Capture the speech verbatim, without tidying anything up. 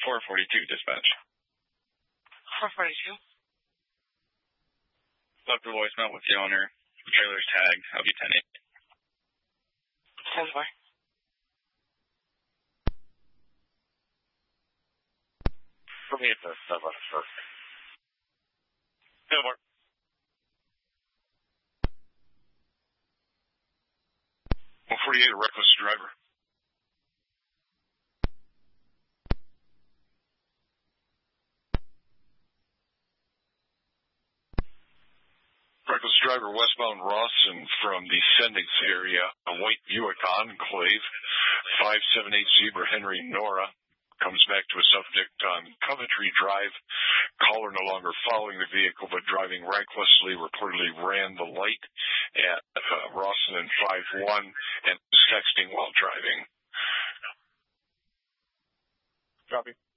four forty-two, dispatch. four forty-two. Left a voicemail with the owner. The trailer's tagged. I'll be ten eight. ten four. For me, it's a seven first. ten four. one forty-eight, a reckless driver. Reckless driver westbound Rawson from the Sendix area, a white Buick Enclave, five seven eight Zebra Henry Nora, comes back to a subject on Coventry Drive. Caller no longer following the vehicle but driving recklessly, reportedly ran the light at uh, Rawson and five one and was texting while driving. Copy.